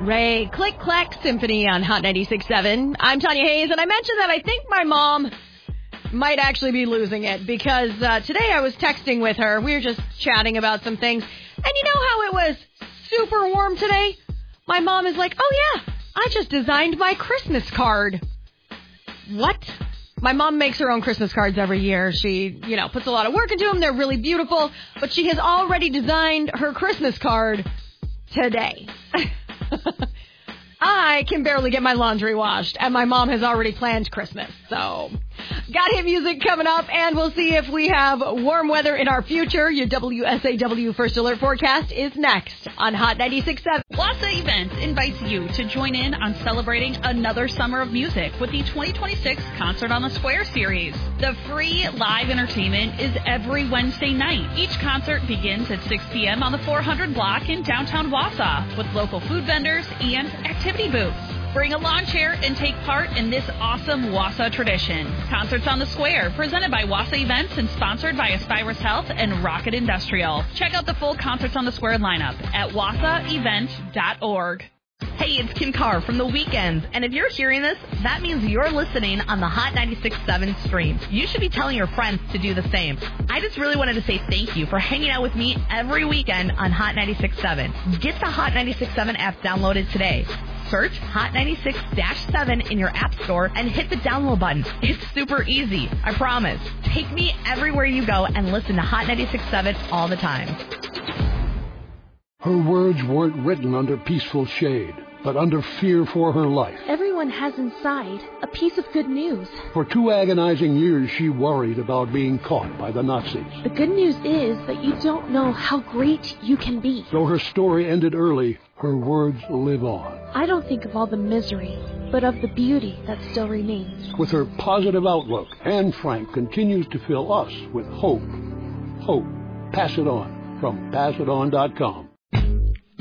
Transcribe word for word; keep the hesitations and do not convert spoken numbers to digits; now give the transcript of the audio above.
Ray Click Clack Symphony on Hot ninety-six point seven. I'm Tanya Hayes, and I mentioned that I think my mom might actually be losing it because uh, today I was texting with her. We were just chatting about some things. And you know how it was super warm today? My mom is like, oh, yeah, I just designed my Christmas card. What? My mom makes her own Christmas cards every year. She, you know, puts a lot of work into them. They're really beautiful. But she has already designed her Christmas card today. I can barely get my laundry washed, and my mom has already planned Christmas. So, got hit music coming up, and we'll see if we have warm weather in our future. Your W S A W First Alert forecast is next on Hot ninety-six point seven. Wassa Events invites you to join in on celebrating another summer of music with the twenty twenty-six Concert on the Square series. The free live entertainment is every Wednesday night. Each concert begins at six p.m. on the four hundred block in downtown Wassa with local food vendors and activity booths. Bring a lawn chair and take part in this awesome Wassa tradition. Concerts on the Square, presented by Wassa Events and sponsored by Aspirus Health and Rocket Industrial. Check out the full Concerts on the Square lineup at wassa event dot org. Hey, it's Kim Carr from The Weeknd, and if you're hearing this, that means you're listening on the Hot ninety-six point seven stream. You should be telling your friends to do the same. I just really wanted to say thank you for hanging out with me every weekend on Hot ninety-six point seven. Get the Hot ninety-six point seven app downloaded today. Search Hot ninety-six point seven in your app store and hit the download button. It's super easy, I promise. Take me everywhere you go and listen to Hot ninety-six point seven all the time. Her words weren't written under peaceful shade, but under fear for her life. Everyone has inside a piece of good news. For two agonizing years, she worried about being caught by the Nazis. The good news is that you don't know how great you can be. Though her story ended early, her words live on. I don't think of all the misery, but of the beauty that still remains. With her positive outlook, Anne Frank continues to fill us with hope. Hope. Pass it on from pass it on dot com.